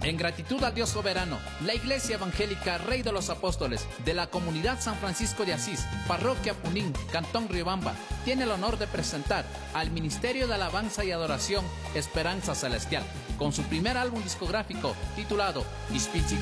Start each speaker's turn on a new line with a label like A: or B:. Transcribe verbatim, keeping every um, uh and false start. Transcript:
A: En gratitud al Dios soberano, la Iglesia Evangélica Rey de los Apóstoles de la Comunidad San Francisco de Asís, Parroquia Punín, Cantón Riobamba, tiene el honor de presentar al Ministerio de Alabanza y Adoración Esperanza Celestial, con su primer álbum discográfico titulado Ispitzi